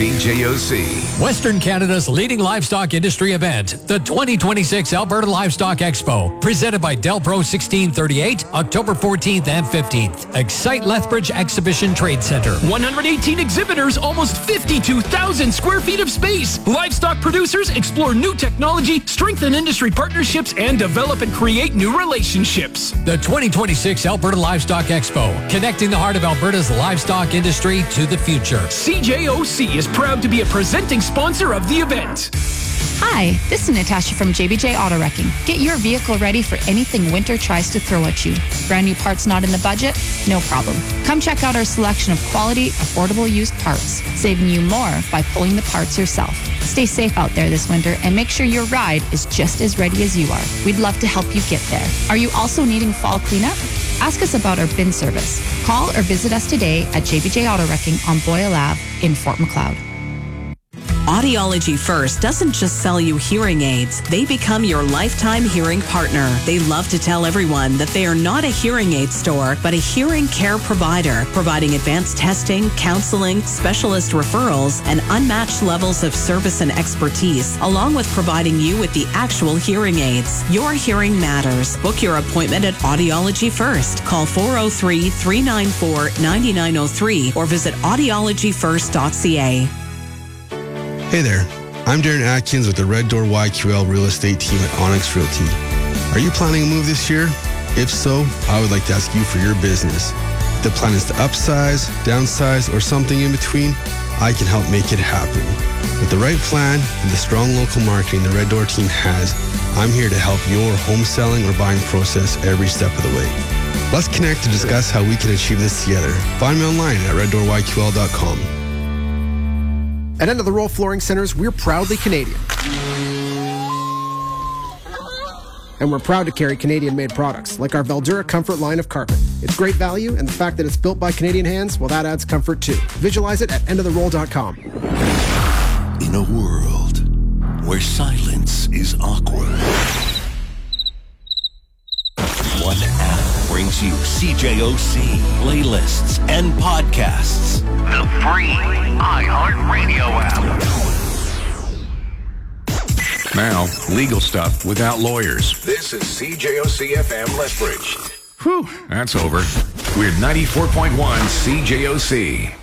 CJOC. Western Canada's leading livestock industry event, the 2026 Alberta Livestock Expo, presented by Delpro 1638, October 14th and 15th. Excite Lethbridge Exhibition Trade Center. 118 exhibitors, almost 52,000 square feet of space. Livestock producers explore new technology, strengthen industry partnerships, and develop and create new relationships. The 2026 Alberta Livestock Expo, connecting the heart of Alberta's livestock industry to the future. CJOC is proud to be a presenting sponsor of the event. Hi, this is Natasha from JBJ Auto Wrecking. Get your vehicle ready for anything winter tries to throw at you. Brand new parts not in the budget? No problem. Come check out our selection of quality, affordable used parts, saving you more by pulling the parts yourself. Stay safe out there this winter and make sure your ride is just as ready as you are. We'd love to help you get there. Are you also needing fall cleanup? Ask us about our bin service. Call or visit us today at JBJ Auto Wrecking on Boyle Ave in Fort Macleod. Audiology First doesn't just sell you hearing aids. They become your lifetime hearing partner. They love to tell everyone that they are not a hearing aid store, but a hearing care provider, providing advanced testing, counseling, specialist referrals, and unmatched levels of service and expertise, along with providing you with the actual hearing aids. Your hearing matters. Book your appointment at Audiology First. Call 403-394-9903 or visit audiologyfirst.ca. Hey there, I'm Darren Atkins with the Red Door YQL Real Estate Team at Onyx Realty. Are you planning a move this year? If so, I would like to ask you for your business. If the plan is to upsize, downsize, or something in between, I can help make it happen. With the right plan and the strong local marketing the Red Door team has, I'm here to help your home selling or buying process every step of the way. Let's connect to discuss how we can achieve this together. Find me online at reddoorYQL.com. At End of the Roll Flooring Centers, we're proudly Canadian. And we're proud to carry Canadian-made products, like our Veldura Comfort line of carpet. It's great value, and the fact that it's built by Canadian hands, well, that adds comfort too. Visualize it at endoftheroll.com. In a world where silence is awkward, one app brings you CJOC playlists and podcasts. The free iHeartRadio app. Now, legal stuff without lawyers. This is CJOC FM Lethbridge. Whew, that's over. We're 94.1 CJOC.